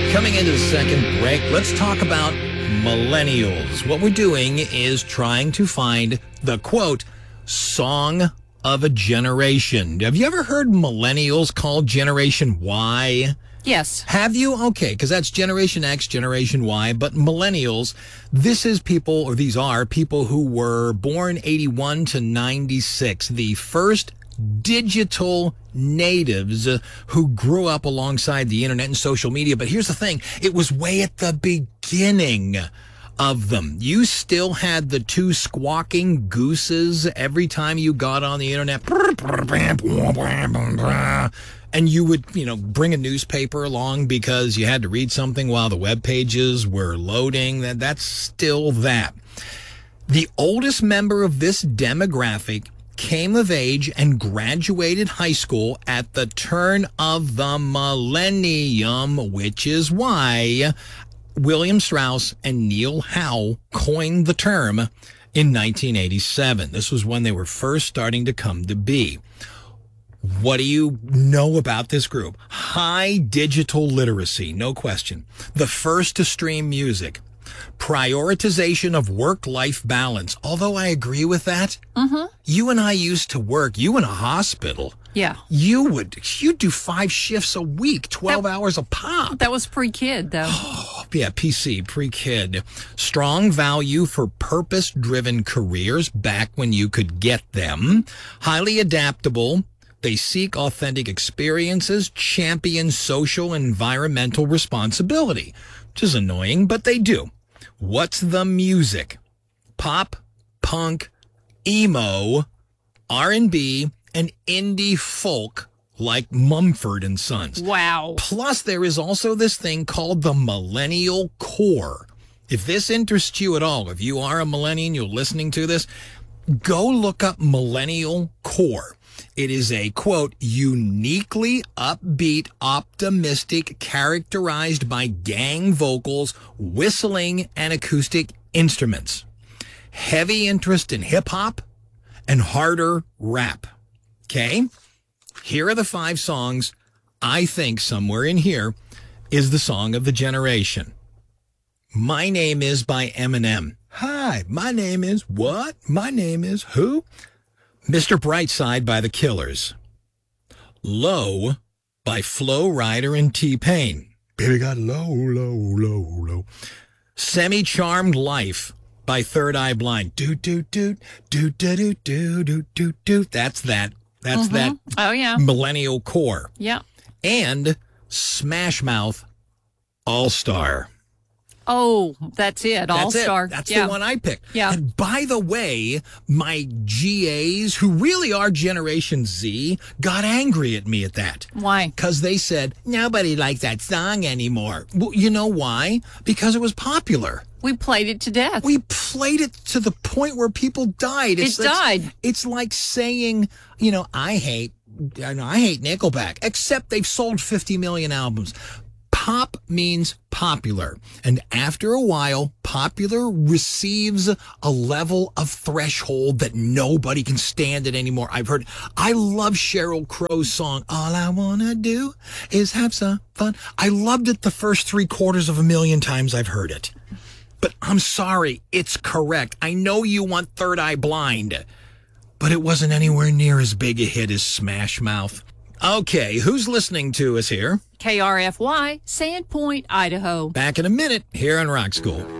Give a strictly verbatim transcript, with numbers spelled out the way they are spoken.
Coming into the second break, let's talk about millennials. What we're doing is trying to find the, quote, song of a generation. Have you ever heard millennials called Generation Y? Yes. Have you? Okay, because that's Generation X, Generation Y, but millennials, this is people, or these are people who were born eighty-one to ninety-six, the first digital natives uh, who grew up alongside the internet and social media. But here's the thing, it was way at the beginning of them. You still had the two squawking gooses every time you got on the internet. And you would, you know, bring a newspaper along because you had to read something while the web pages were loading. That That's still that. The oldest member of this demographic came of age and graduated high school at the turn of the millennium, which is why William Strauss and Neil Howe coined the term in nineteen eighty-seven. This was when they were first starting to come to be. What do you know about this group? High digital literacy, no question. The first to stream music. Prioritization of work-life balance. Although I agree with that. Mm-hmm. You and I used to work. You in a hospital. Yeah. You would, you'd do five shifts a week, twelve that, hours a pop. That was pre-kid, though. Oh, yeah, P C, pre-kid. Strong value for purpose-driven careers back when you could get them. Highly adaptable. They seek authentic experiences, champion social and environmental responsibility, which is annoying, but they do. What's the music? Pop, punk, emo, R and B, and indie folk like Mumford and Sons. Wow. Plus, there is also this thing called the millennial core. If this interests you at all, if you are a millennial, you're listening to this, go look up millennial core. It is a, quote, uniquely upbeat, optimistic, characterized by gang vocals, whistling, and acoustic instruments. Heavy interest in hip-hop and harder rap. Okay? Here are the five songs. I think somewhere in here is the song of the generation. My Name Is by Eminem. Hi, my name is what? My name is who? Mister Brightside by The Killers. Low by Flo Rida and T-Pain. Baby got low, low, low, low. Semi-Charmed Life by Third Eye Blind. Do, do, do, do, do, do, do, do, do, do. That's that. That's mm-hmm. that. Oh, yeah. Millennial core. Yeah. And Smash Mouth All-Star. Oh, that's it. All That's Star. It. That's yeah. the one I picked. Yeah. And by the way, my G As, who really are Generation Z, got angry at me at that. Why? Because they said, nobody likes that song anymore. Well, you know why? Because it was popular. We played it to death. We played it to the point where people died. It's, it died. It's, it's like saying, you know, I hate, I know, I hate Nickelback, except they've sold fifty million albums. Pop means popular, and after a while, popular receives a level of threshold that nobody can stand it anymore. I've heard, I love Sheryl Crow's song, All I Wanna Do Is Have Some Fun. I loved it the first three quarters of a million times I've heard it. But I'm sorry, it's correct. I know you want Third Eye Blind, but it wasn't anywhere near as big a hit as Smash Mouth. Okay, who's listening to us here? K R F Y, Sandpoint, Idaho. Back in a minute here on Rock School.